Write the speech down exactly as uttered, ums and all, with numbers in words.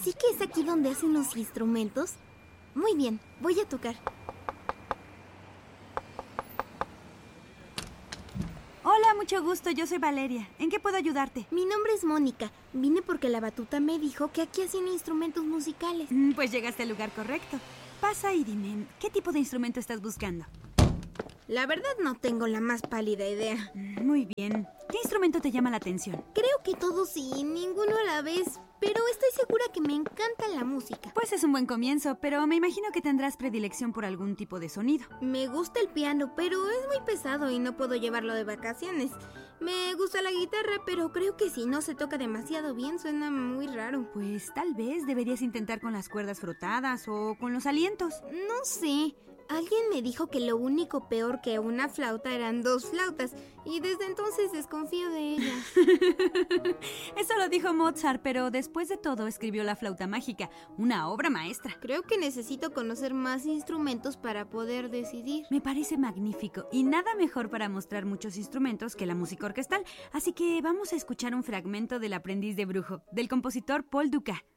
¿Así que es aquí donde hacen los instrumentos? Muy bien, voy a tocar. Hola, mucho gusto, yo soy Valeria. ¿En qué puedo ayudarte? Mi nombre es Mónica. Vine porque la batuta me dijo que aquí hacían instrumentos musicales. Mm, Pues llegaste al lugar correcto. Pasa y dime, ¿qué tipo de instrumento estás buscando? La verdad no tengo la más pálida idea. Mm, Muy bien. ¿Qué instrumento te llama la atención? Creo que todos y ninguno a la vez, pero estoy segura que me encanta la música. Pues es un buen comienzo, pero me imagino que tendrás predilección por algún tipo de sonido. Me gusta el piano, pero es muy pesado y no puedo llevarlo de vacaciones. Me gusta la guitarra, pero creo que si no se toca demasiado bien suena muy raro. Pues tal vez deberías intentar con las cuerdas frotadas o con los alientos. No sé. Alguien me dijo que lo único peor que una flauta eran dos flautas, y desde entonces desconfío de ellas. Eso lo dijo Mozart, pero después de todo escribió La flauta mágica, una obra maestra. Creo que necesito conocer más instrumentos para poder decidir. Me parece magnífico y nada mejor para mostrar muchos instrumentos que la música orquestal, así que vamos a escuchar un fragmento del Aprendiz de Brujo, del compositor Paul Dukas.